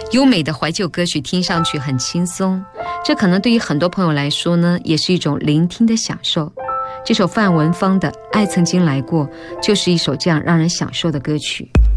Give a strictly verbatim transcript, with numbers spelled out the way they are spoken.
优美的怀旧歌曲听上去很轻松，这可能对于很多朋友来说呢，也是一种聆听的享受。这首范文芳的《爱曾经来过》就是一首这样让人享受的歌曲。